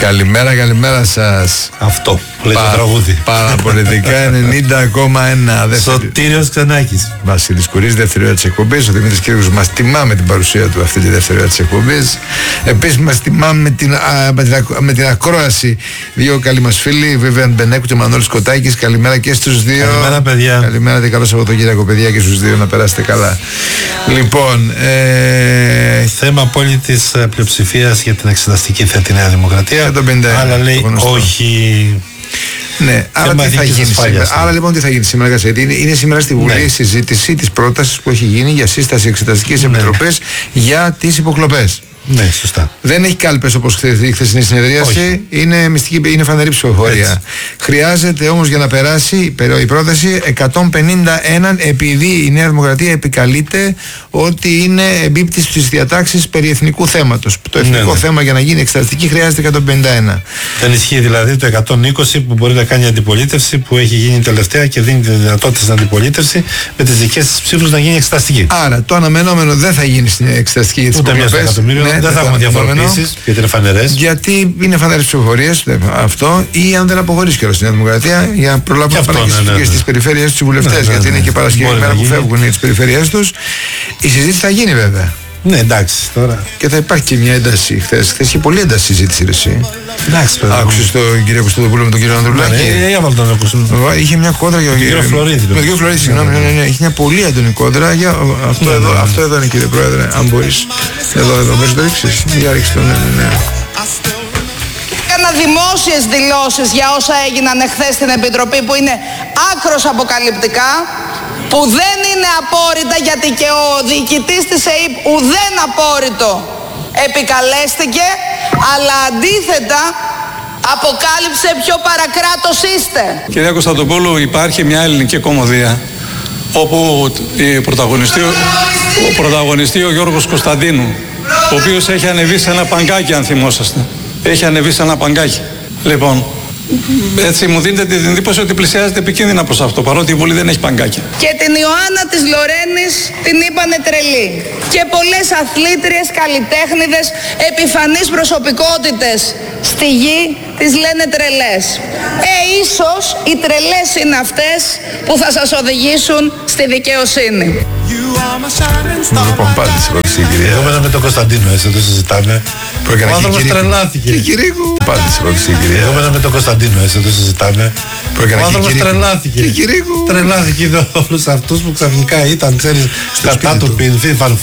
Καλημέρα σας. Αυτό που λέει το τραγούδι. Παραπολιτικά 90,1. Σωτήριος Ξανάκης. Βασίλης Κουρής, δεύτερη ώρα της εκπομπής. Ο Δημήτρης Κύριος μας τιμά με την παρουσία του αυτή τη δεύτερη ώρα της εκπομπής. Επίσης μας τιμά με την ακρόαση δύο καλοί μας φίλοι, Βίβιαν Μπενέκου και Μανώλης Κοτάκης. Καλημέρα και στους δύο. Καλημέρα, παιδιά. Καλημέρα και καλό Σαββατοκύριακο, παιδιά, και στους δύο, να περάσετε καλά. Λοιπόν, θέμα απόλυτης πλειοψηφίας για την εξεταστική θέα τη Νέα Δημοκρατία. Αλλά λέει όχι. Ναι, άρα τι θα γίνει σήμερα. Άρα λοιπόν τι θα γίνει σήμερα, είναι σήμερα στη Βουλή η συζήτηση της πρότασης που έχει γίνει για σύσταση εξεταστικής επιτροπής για τις υποκλοπές. Ναι, σωστά. Δεν έχει κάλπες όπως η χθεσινή συνεδρίαση. Είναι μυστική, είναι φανερή ψηφοφορία. Χρειάζεται όμως για να περάσει η πρόταση 151, επειδή η Νέα Δημοκρατία επικαλείται ότι είναι εμπίπτη στις διατάξεις περί εθνικού θέματος. Το εθνικό θέμα για να γίνει εξεταστική χρειάζεται 151. Δεν ισχύει δηλαδή το 120 που μπορεί να κάνει αντιπολίτευση, που έχει γίνει τελευταία και δίνει τη δυνατότητα στην αντιπολίτευση με τις δικές της ψήφους να γίνει εξεταστική. Άρα το αναμενόμενο δεν θα γίνει στην εξεταστική για τις υποκλοπές. Δεν θα έχουμε διαφοροποιήσεις, γιατί είναι φανερές. Γιατί είναι φανερές ψηφοφορίες, αυτό, ή αν δεν αποχωρήσει κιόλας η Νέα Δημοκρατία, για να προλάβουν να πάνε και στις περιφέρειες τους βουλευτές. Γιατί είναι και Παρασκευή μέρα που φεύγουν για τις περιφέρειες τους. Η συζήτηση θα γίνει βέβαια. Ναι, εντάξει τώρα. Και θα υπάρχει και μια ένταση χθες. Χθες είχε πολύ ένταση συζήτηση, εσύ. Εντάξει, παιδί. Άκουσες τον κύριο Κωστοδοπούλου με τον κύριο Ανδρουλάκη. Είχε μια κόντρα για τον κύριο Φλωρίδη. Με τον κύριο Φλωρίδη, συγγνώμη. Ναι. Είχε μια πολύ έντονη κόντρα. Αυτό εδώ είναι, κύριε Πρόεδρε, αν μπορείς. Εδώ, μπορείς να το ρίξεις. Για ρίξτε το, ναι. Έκανα δημόσιες δηλώσεις για όσα έγιναν εχθές στην Επιτροπή, που είναι άκρως αποκαλυπτικά, που δεν είναι απόρριτα, γιατί και ο διοικητής της ΕΕΠ ουδέν απόρριτο επικαλέστηκε, αλλά αντίθετα αποκάλυψε ποιο παρακράτος είστε. Κυρία Κωνσταντοπούλου, υπάρχει μια ελληνική κομμωδία όπου πρωταγωνιστεί ο Γιώργος Κωνσταντίνου, ο οποίος έχει ανεβεί σε ένα παγκάκι, αν θυμόσαστε. Έχει ανεβεί σε ένα παγκάκι. Λοιπόν, έτσι μου δίνετε την εντύπωση ότι πλησιάζεται επικίνδυνα προς αυτό, παρότι η Βουλή δεν έχει παγκάκια. Και την Ιωάννα της Λορένης την είπανε τρελή. Και πολλές αθλήτριες, καλλιτέχνηδες, επιφανείς προσωπικότητες στη γη τις λένε τρελές. Ίσως οι τρελές είναι αυτές που θα σας οδηγήσουν στη δικαιοσύνη. Λοιπόν, πάτε σε πρώτη συγκυρία. Εγώ με τον Κωνσταντίνο, έτσι το συζητάμε. Ο άνθρωπος τρελάθηκε. Κυρίκου. Πάτε σε πρώτη συγκυρία. Εγώ με τον Κωνσταντίνο, έτσι το συζητάμε. Ο άνθρωπος τρελάθηκε. Τρελάθηκε όλους αυτούς που ξαφνικά ήταν, ξέρεις, κατά του πινθή